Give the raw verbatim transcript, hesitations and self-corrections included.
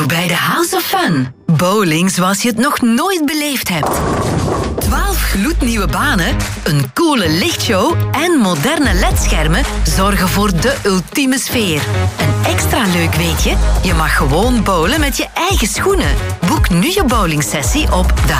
bij de House of Fun. Bowling zoals je het nog nooit beleefd hebt. twaalf gloednieuwe banen, een coole lichtshow en moderne ledschermen zorgen voor de ultieme sfeer. En extra leuk weet je, je mag gewoon bowlen met je eigen schoenen. Boek nu je bowlingsessie op de